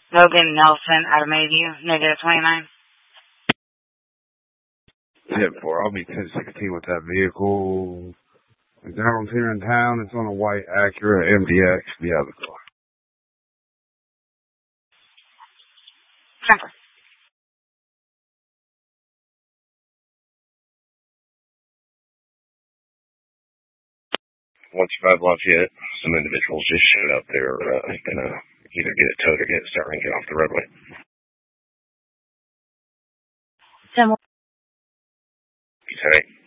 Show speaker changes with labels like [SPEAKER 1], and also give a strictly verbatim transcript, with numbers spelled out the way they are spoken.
[SPEAKER 1] Logan Nelson out of Mayview, negative twenty-nine.
[SPEAKER 2] ten four, I'll be ten sixteen with that vehicle. McDonald's here in town. It's on a white Acura M D X. The other car.
[SPEAKER 1] Temper.
[SPEAKER 3] one two five Lafayette. Some individuals just showed up there. Uh, gonna either get it towed or get it started and get off the roadway.
[SPEAKER 1] Ten.
[SPEAKER 3] ten eight.